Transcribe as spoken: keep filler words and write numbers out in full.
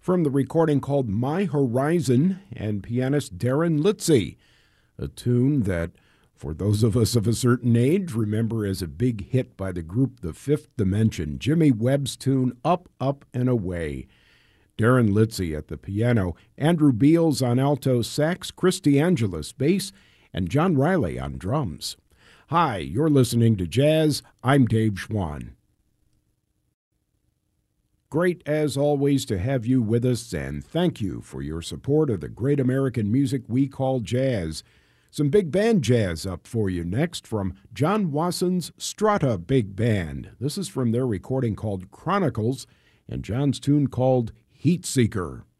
from the recording called My Horizon and pianist Darren Litzy, a tune that, for those of us of a certain age, remember as a big hit by the group The Fifth Dimension, Jimmy Webb's tune Up, Up, and Away. Darren Litzy at the piano, Andrew Beals on alto sax, Christy Angelis bass, and John Riley on drums. Hi, you're listening to Jazz. I'm Dave Schwann. Great, as always, to have you with us, and thank you for your support of the great American music we call jazz. Some big band jazz up for you next from John Wasson's Strata Big Band. This is from their recording called Chronicles, and John's tune called Heat Seeker.